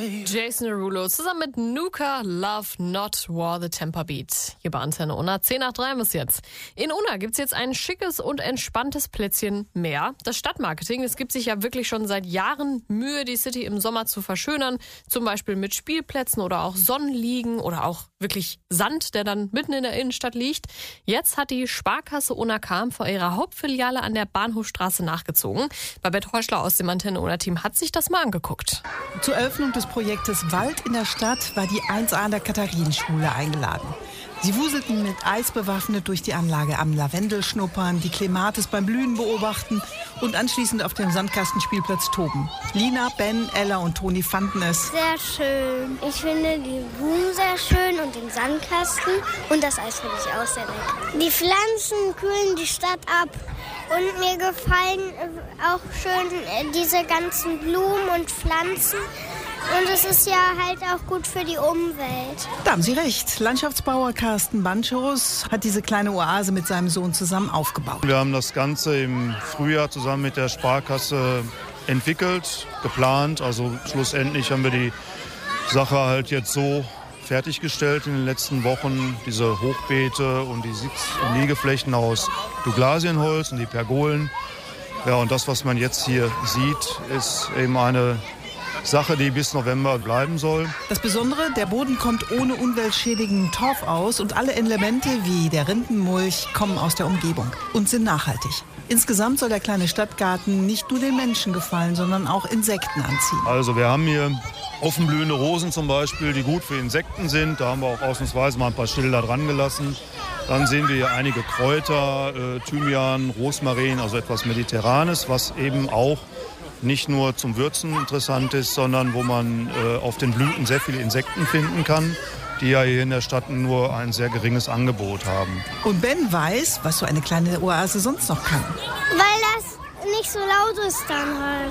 Jason Derulo zusammen mit Nuka, Love Not War the Temper Beat. Hier bei Antenne Unna, 10 nach 3 bis jetzt. In Unna gibt's jetzt ein schickes und entspanntes Plätzchen mehr. Das Stadtmarketing, es gibt sich ja wirklich schon seit Jahren Mühe, die City im Sommer zu verschönern. Zum Beispiel mit Spielplätzen oder auch Sonnenliegen oder auch wirklich Sand, der dann mitten in der Innenstadt liegt. Jetzt hat die Sparkasse Unna-Kam vor ihrer Hauptfiliale an der Bahnhofstraße nachgezogen. Babette Heuschler aus dem Antenne Unna-Team hat sich das mal angeguckt. Zur Eröffnung des Projektes Wald in der Stadt war die 1A der Katharinenschule eingeladen. Sie wuselten mit Eis bewaffnet durch die Anlage, am Lavendel schnuppern, die Klematis beim Blühen beobachten und anschließend auf dem Sandkastenspielplatz toben. Lina, Ben, Ella und Toni fanden es sehr schön. Ich finde die Blumen sehr schön und den Sandkasten und das Eis finde ich auch sehr lecker. Die Pflanzen kühlen die Stadt ab und mir gefallen auch schön diese ganzen Blumen und Pflanzen. Und es ist ja halt auch gut für die Umwelt. Da haben Sie recht. Landschaftsbauer Carsten Banchos hat diese kleine Oase mit seinem Sohn zusammen aufgebaut. Wir haben das Ganze im Frühjahr zusammen mit der Sparkasse entwickelt, geplant. Also schlussendlich haben wir die Sache halt jetzt so fertiggestellt in den letzten Wochen. Diese Hochbeete und die Sitz- und Liegeflächen aus Douglasienholz und die Pergolen. Ja, und das, was man jetzt hier sieht, ist eben eine Sache, die bis November bleiben soll. Das Besondere, der Boden kommt ohne umweltschädigenden Torf aus und alle Elemente wie der Rindenmulch kommen aus der Umgebung und sind nachhaltig. Insgesamt soll der kleine Stadtgarten nicht nur den Menschen gefallen, sondern auch Insekten anziehen. Also wir haben hier offenblühende Rosen zum Beispiel, die gut für Insekten sind. Da haben wir auch ausnahmsweise mal ein paar Schilder dran gelassen. Dann sehen wir hier einige Kräuter, Thymian, Rosmarin, also etwas Mediterranes, was eben auch nicht nur zum Würzen interessant ist, sondern wo man auf den Blüten sehr viele Insekten finden kann, die ja hier in der Stadt nur ein sehr geringes Angebot haben. Und Ben weiß, was so eine kleine Oase sonst noch kann. Weil das nicht so laut ist dann halt.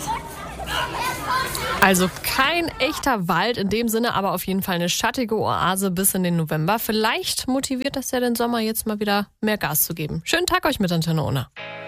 Also kein echter Wald in dem Sinne, aber auf jeden Fall eine schattige Oase bis in den November. Vielleicht motiviert das ja den Sommer jetzt mal wieder mehr Gas zu geben. Schönen Tag euch mit Antenne Unna.